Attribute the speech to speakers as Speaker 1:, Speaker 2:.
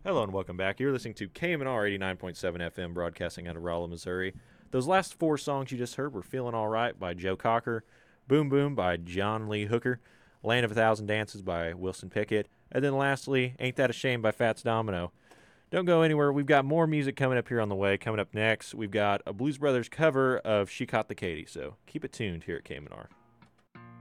Speaker 1: Hello and welcome back. You're listening to KMNR 89.7 FM, broadcasting out of Rolla, Missouri. Those last four songs you just heard were Feeling All Right by Joe Cocker, Boom Boom by John Lee Hooker, Land of a Thousand Dances by Wilson Pickett, and then lastly, Ain't That a Shame by Fats Domino. Don't go anywhere. We've got more music coming up here on the way. Coming up next, we've got a Blues Brothers cover of She Caught the Katy, so keep it tuned here at KMNR.